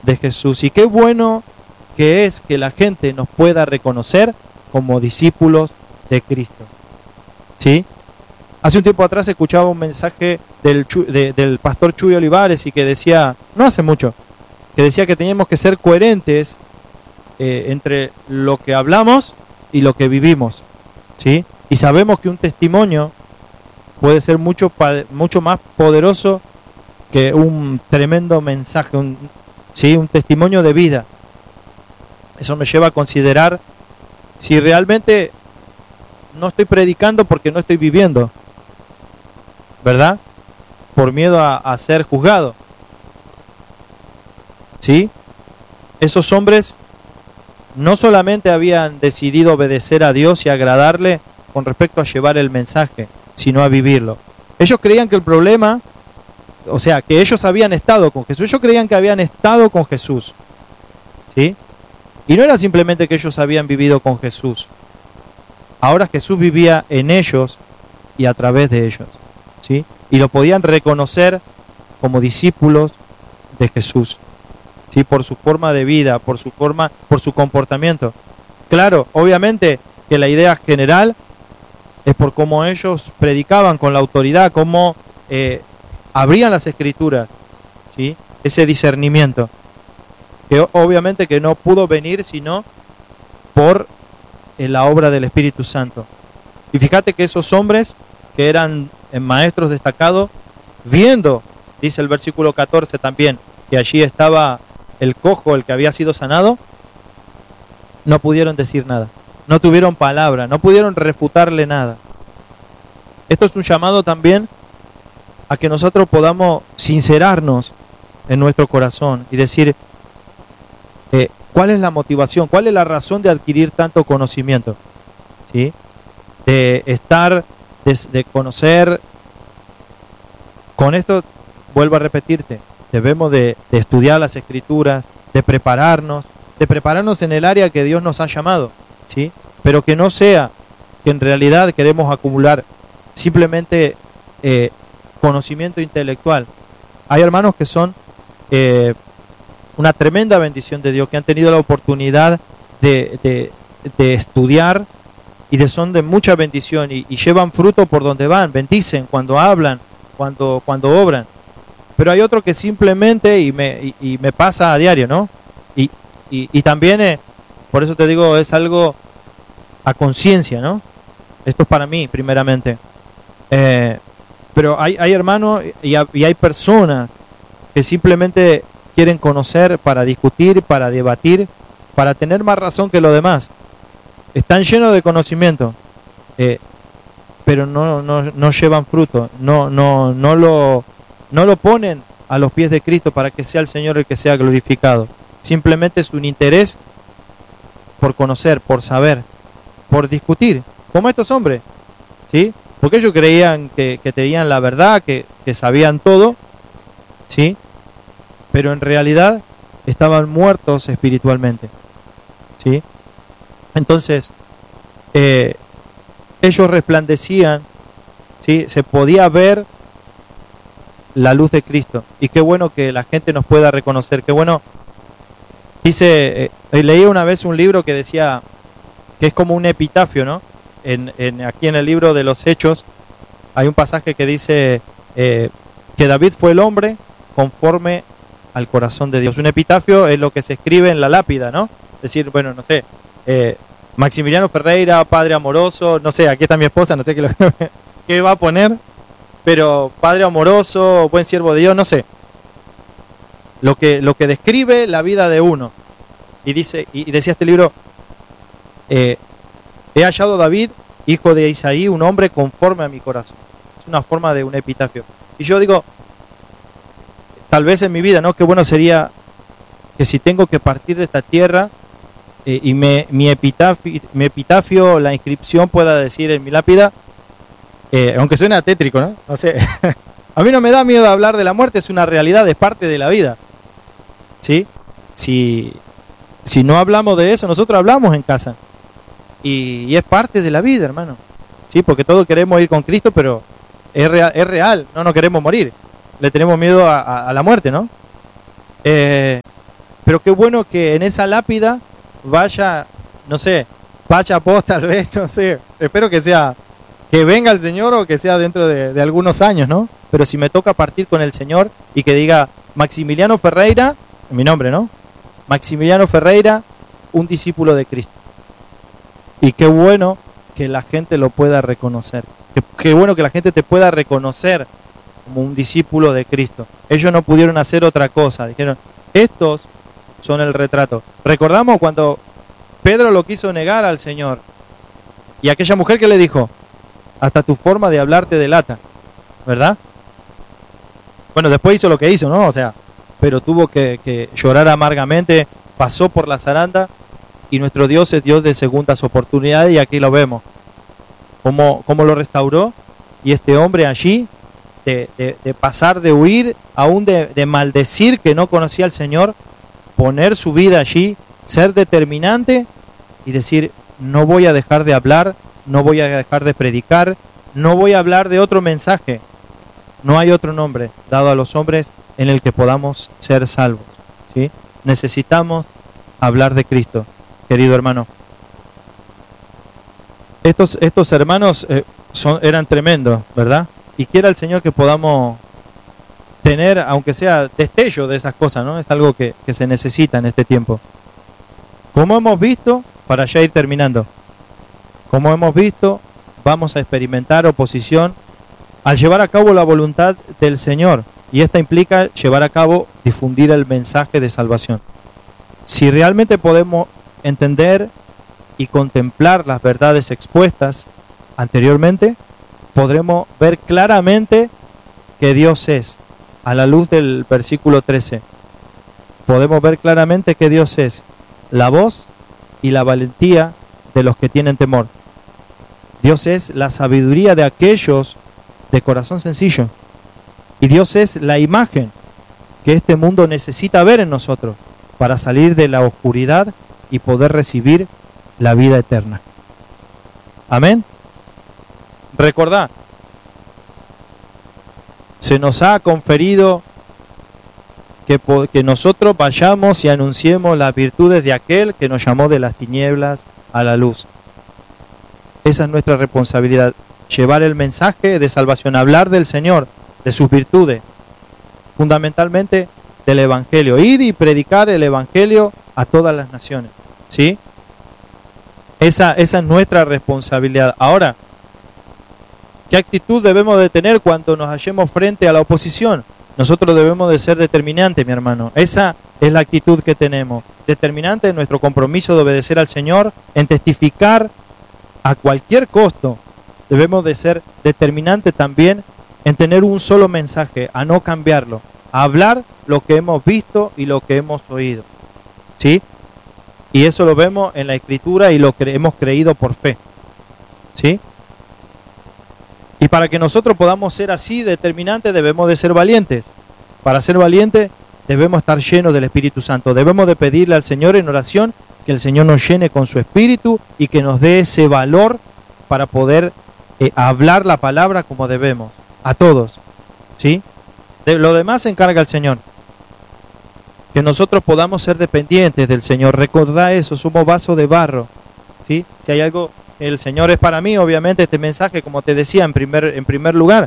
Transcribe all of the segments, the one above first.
de Jesús. Y qué bueno que es que la gente nos pueda reconocer como discípulos de Cristo. ¿Sí? Hace un tiempo atrás escuchaba un mensaje del pastor Chuy Olivares y que decía, no hace mucho, que decía que teníamos que ser coherentes entre lo que hablamos y lo que vivimos. ¿Sí? Y sabemos que un testimonio puede ser mucho más poderoso que un tremendo mensaje, ¿sí? Un testimonio de vida. Eso me lleva a considerar si realmente no estoy predicando porque no estoy viviendo, ¿verdad? Por miedo a ser juzgado. ¿Sí? Esos hombres no solamente habían decidido obedecer a Dios y agradarle con respecto a llevar el mensaje, sino a vivirlo. Ellos creían que el problema, o sea, que ellos habían estado con Jesús, ellos creían que habían estado con Jesús, ¿sí? Y no era simplemente que ellos habían vivido con Jesús. Ahora Jesús vivía en ellos y a través de ellos, ¿sí? Y lo podían reconocer como discípulos de Jesús, ¿sí? Por su forma de vida, por su comportamiento. Claro, obviamente que la idea general es por cómo ellos predicaban con la autoridad, cómo abrían las Escrituras, ¿sí? Ese discernimiento, que obviamente que no pudo venir sino por la obra del Espíritu Santo. Y fíjate que esos hombres que eran maestros destacados, viendo, dice el versículo 14 también, que allí estaba el cojo, el que había sido sanado, no pudieron decir nada, no tuvieron palabra, no pudieron refutarle nada. Esto es un llamado también a que nosotros podamos sincerarnos en nuestro corazón y decir, ¿cuál es la motivación? ¿Cuál es la razón de adquirir tanto conocimiento? ¿Sí? De conocer. Con esto, vuelvo a repetirte, debemos de estudiar las Escrituras, de prepararnos en el área que Dios nos ha llamado, ¿sí? Pero que no sea que en realidad queremos acumular simplemente conocimiento intelectual. Hay hermanos que son una tremenda bendición de Dios, que han tenido la oportunidad de estudiar y son de mucha bendición y llevan fruto por donde van, bendicen cuando hablan, cuando obran. Pero hay otro que simplemente, y me pasa a diario, ¿no? Y también, por eso te digo, es algo a conciencia, ¿no? Esto es para mí, primeramente. Pero hay hermanos y hay personas que simplemente quieren conocer para discutir, para debatir, para tener más razón que los demás. Están llenos de conocimiento, pero no llevan fruto, no lo ponen a los pies de Cristo para que sea el Señor el que sea glorificado. Simplemente es un interés por conocer, por saber, por discutir, como estos hombres, ¿sí? Porque ellos creían que tenían la verdad, que sabían todo, ¿sí? Pero en realidad estaban muertos espiritualmente, ¿sí? Entonces, ellos resplandecían, ¿sí? Se podía ver la luz de Cristo. Y qué bueno que la gente nos pueda reconocer. Qué bueno. Dice, leí una vez un libro que decía que es como un epitafio, ¿no? Aquí en el libro de los Hechos hay un pasaje que dice que David fue el hombre conforme al corazón de Dios. Un epitafio es lo que se escribe en la lápida, ¿no? Es decir, bueno, no sé, Maximiliano Ferreira, padre amoroso, no sé, aquí está mi esposa, no sé qué va a poner, pero padre amoroso, buen siervo de Dios, no sé. Lo que describe la vida de uno. Y decía este libro, he hallado a David, hijo de Isaí, un hombre conforme a mi corazón. Es una forma de un epitafio. Y yo digo, tal vez en mi vida, ¿no? Qué bueno sería que si tengo que partir de esta tierra y mi epitafio, la inscripción pueda decir en mi lápida, aunque suena tétrico, ¿no? No sé. A mí no me da miedo hablar de la muerte, es una realidad, es parte de la vida. ¿Sí? Si no hablamos de eso, nosotros hablamos en casa. Y es parte de la vida, hermano. ¿Sí? Porque todos queremos ir con Cristo, pero es real, no queremos morir. Le tenemos miedo a la muerte, ¿no? Pero qué bueno que en esa lápida vaya, no sé, vaya vos tal vez, no sé, espero que sea, que venga el Señor o que sea dentro de algunos años, ¿no? Pero si me toca partir con el Señor y que diga Maximiliano Ferreira, mi nombre, ¿no? Maximiliano Ferreira, un discípulo de Cristo. Y qué bueno que la gente lo pueda reconocer. Qué bueno que la gente te pueda reconocer como un discípulo de Cristo. Ellos no pudieron hacer otra cosa. Dijeron, estos son el retrato. Recordamos cuando Pedro lo quiso negar al Señor. Y aquella mujer que le dijo, hasta tu forma de hablar te delata, ¿verdad? Bueno, después hizo lo que hizo, ¿no? O sea, pero tuvo que llorar amargamente, pasó por la zaranda, y nuestro Dios es Dios de segundas oportunidades, y aquí lo vemos. Cómo lo restauró, y este hombre allí, de pasar de huir, aún de maldecir que no conocía al Señor, poner su vida allí, ser determinante y decir, no voy a dejar de hablar, no voy a dejar de predicar, no voy a hablar de otro mensaje. No hay otro nombre dado a los hombres en el que podamos ser salvos, ¿sí? Necesitamos hablar de Cristo, querido hermano. Estos hermanos eran tremendos, ¿verdad? Y quiera el Señor que podamos tener, aunque sea destello de esas cosas, ¿no? Es algo que se necesita en este tiempo. Como hemos visto, para ya ir terminando, como hemos visto, vamos a experimentar oposición al llevar a cabo la voluntad del Señor. Y esta implica llevar a cabo, difundir el mensaje de salvación. Si realmente podemos entender y contemplar las verdades expuestas anteriormente, podremos ver claramente que Dios es, a la luz del versículo 13, podemos ver claramente que Dios es la voz y la valentía de los que tienen temor. Dios es la sabiduría de aquellos de corazón sencillo. Y Dios es la imagen que este mundo necesita ver en nosotros para salir de la oscuridad y poder recibir la vida eterna. Amén. Recordad, se nos ha conferido que nosotros vayamos y anunciemos las virtudes de aquel que nos llamó de las tinieblas a la luz. Esa es nuestra responsabilidad, llevar el mensaje de salvación, hablar del Señor, de sus virtudes, fundamentalmente del Evangelio. Ir y predicar el Evangelio a todas las naciones, ¿sí? Esa es nuestra responsabilidad. Ahora, ¿qué actitud debemos de tener cuando nos hallemos frente a la oposición? Nosotros debemos de ser determinantes, mi hermano. Esa es la actitud que tenemos. Determinante en nuestro compromiso de obedecer al Señor, en testificar a cualquier costo. Debemos de ser determinantes también en tener un solo mensaje, a no cambiarlo, a hablar lo que hemos visto y lo que hemos oído, ¿sí? Y eso lo vemos en la Escritura y lo hemos creído por fe, ¿sí? Y para que nosotros podamos ser así determinantes, debemos de ser valientes. Para ser valientes, debemos estar llenos del Espíritu Santo. Debemos de pedirle al Señor en oración que el Señor nos llene con su Espíritu y que nos dé ese valor para poder hablar la palabra como debemos, a todos, ¿sí? De lo demás se encarga el Señor. Que nosotros podamos ser dependientes del Señor. Recordad eso, somos vasos de barro, ¿sí? Si hay algo, el Señor es para mí, obviamente este mensaje, como te decía en primer lugar,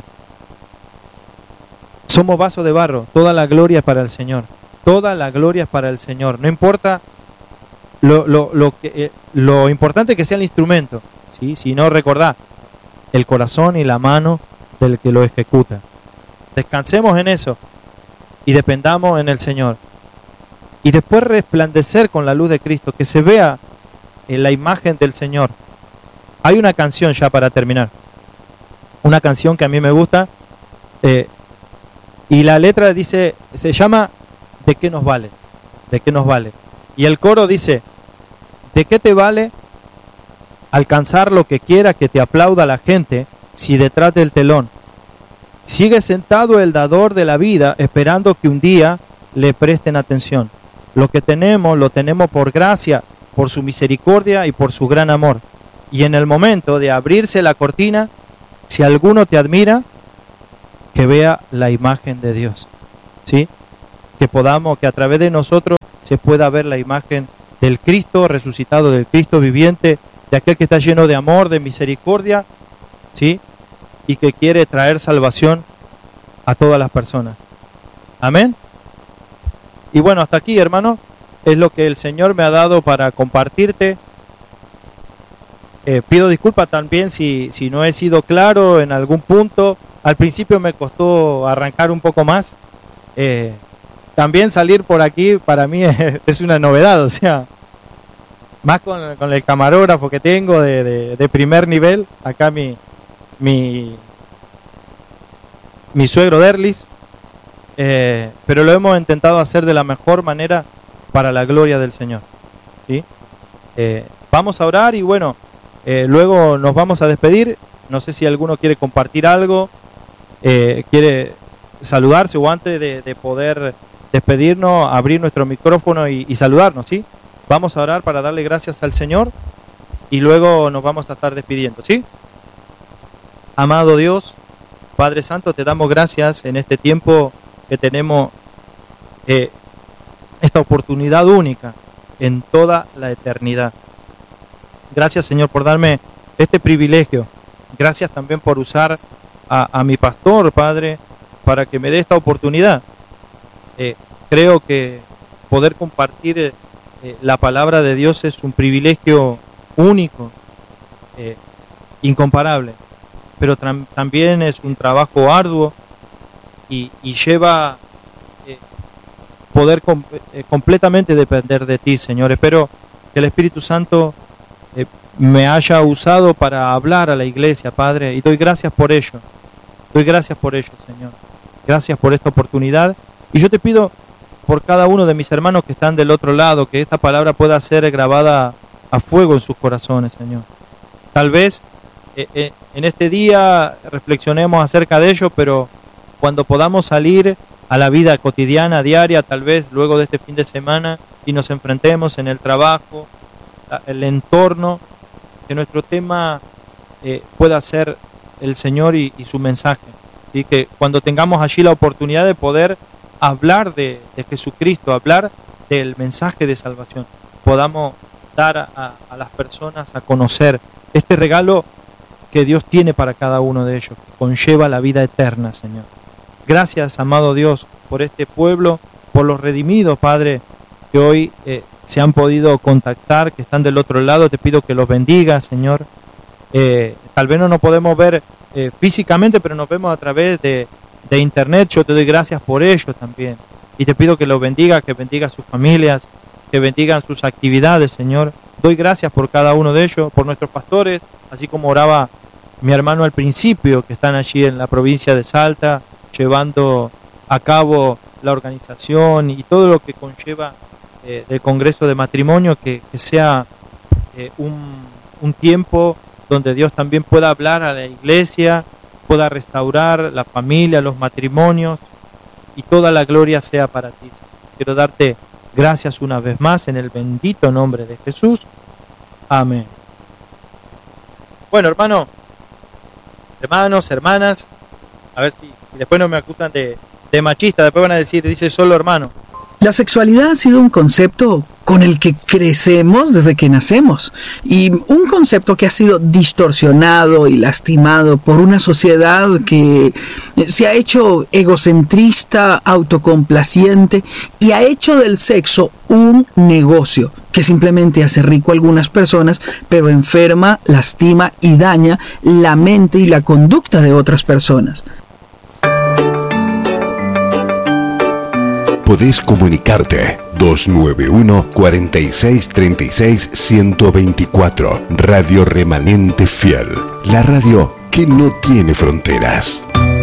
somos vasos de barro, toda la gloria es para el Señor, toda la gloria es para el Señor, no importa lo importante que sea el instrumento, ¿sí? Si no, recordad, el corazón y la mano del que lo ejecuta. Descansemos en eso y dependamos en el Señor. Y después resplandecer con la luz de Cristo, que se vea en la imagen del Señor. Hay una canción ya para terminar, una canción que a mí me gusta, y la letra dice, se llama ¿de qué nos vale? ¿De qué nos vale? Y el coro dice, ¿de qué te vale alcanzar lo que quiera que te aplauda la gente si detrás del telón sigue sentado el dador de la vida esperando que un día le presten atención? Lo que tenemos, lo tenemos por gracia, por su misericordia y por su gran amor. Y en el momento de abrirse la cortina, si alguno te admira, que vea la imagen de Dios, ¿sí? Que podamos, que a través de nosotros se pueda ver la imagen del Cristo resucitado, del Cristo viviente, de aquel que está lleno de amor, de misericordia, ¿sí? Y que quiere traer salvación a todas las personas. Amén. Y bueno, hasta aquí, hermano, es lo que el Señor me ha dado para compartirte. Pido disculpas también si no he sido claro en algún punto. Al principio me costó arrancar un poco más. También salir por aquí para mí es una novedad, o sea, más con el camarógrafo que tengo de primer nivel. Acá mi suegro Derlis, pero lo hemos intentado hacer de la mejor manera para la gloria del Señor, ¿sí? Vamos a orar y bueno, luego nos vamos a despedir. No sé si alguno quiere compartir algo, quiere saludarse, o antes de poder despedirnos, abrir nuestro micrófono y saludarnos, ¿sí? Vamos a orar para darle gracias al Señor y luego nos vamos a estar despidiendo, ¿sí? Amado Dios, Padre Santo, te damos gracias en este tiempo que tenemos esta oportunidad única en toda la eternidad. Gracias, Señor, por darme este privilegio. Gracias también por usar a mi pastor, Padre, para que me dé esta oportunidad. Creo que poder compartir la palabra de Dios es un privilegio único, incomparable, pero también es un trabajo arduo y lleva poder completamente depender de ti, Señor. Espero que el Espíritu Santo me haya usado para hablar a la iglesia, Padre, y doy gracias por ello. Doy gracias por ello, Señor. Gracias por esta oportunidad. Y yo te pido por cada uno de mis hermanos que están del otro lado, que esta palabra pueda ser grabada a fuego en sus corazones, Señor. Tal vez en este día reflexionemos acerca de ello, pero cuando podamos salir a la vida cotidiana, diaria, tal vez luego de este fin de semana, y nos enfrentemos en el trabajo, el entorno, que nuestro tema pueda ser el Señor y su mensaje. ¿Sí? Que cuando tengamos allí la oportunidad de poder hablar de Jesucristo, hablar del mensaje de salvación, podamos dar a las personas a conocer este regalo que Dios tiene para cada uno de ellos, que conlleva la vida eterna, Señor. Gracias, amado Dios, por este pueblo, por los redimidos, Padre, que hoy se han podido contactar, que están del otro lado. Te pido que los bendiga, Señor. Tal vez no nos podemos ver físicamente, pero nos vemos a través de internet. Yo te doy gracias por ello también. Y te pido que los bendiga, que bendiga a sus familias, que bendigan sus actividades, Señor. Doy gracias por cada uno de ellos, por nuestros pastores, así como oraba mi hermano al principio, que están allí en la provincia de Salta, llevando a cabo la organización y todo lo que conlleva del Congreso de Matrimonio, que sea un tiempo donde Dios también pueda hablar a la iglesia, pueda restaurar la familia, los matrimonios, y toda la gloria sea para ti. Quiero darte gracias una vez más en el bendito nombre de Jesús. Amén. Bueno, hermanos, hermanas, a ver si después no me acusan de machista, después van a decir, dice solo hermano. La sexualidad ha sido un concepto con el que crecemos desde que nacemos, y un concepto que ha sido distorsionado y lastimado por una sociedad que se ha hecho egocentrista, autocomplaciente, y ha hecho del sexo un negocio que simplemente hace rico a algunas personas, pero enferma, lastima y daña la mente y la conducta de otras personas. Podés comunicarte 291-4636-124. Radio Remanente Fiel, la radio que no tiene fronteras.